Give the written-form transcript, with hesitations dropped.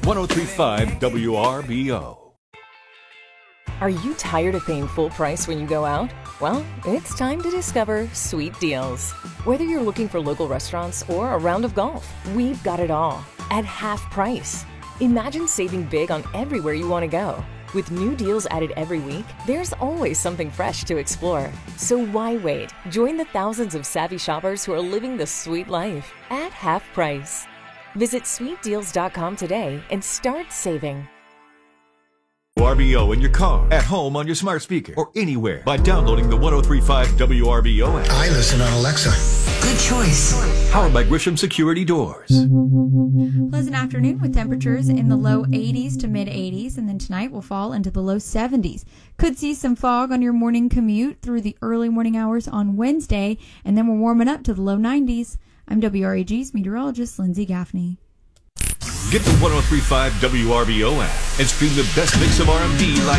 1035 WRBO. Are you tired of paying full price when you go out? Well, it's time to discover Sweet Deals. Whether you're looking for local restaurants or a round of golf, we've got it all at half price. Imagine saving big on everywhere you want to go. With new deals added every week, there's always something fresh to explore. So why wait? Join the thousands of savvy shoppers who are living the sweet life at half price. Visit sweetdeals.com today and start saving. WRBO in your car, at home on your smart speaker, or anywhere by downloading the 1035 WRBO app. I listen on Alexa. Good choice. Powered by Grisham Security Doors. Pleasant afternoon with temperatures in the low 80s to mid 80s, and then tonight will fall into the low 70s. Could see some fog on your morning commute through the early morning hours on Wednesday, and then we're warming up to the low 90s. I'm WREG's meteorologist Lindsay Gaffney. Get the 1035 WRBO app and stream the best mix of R&B like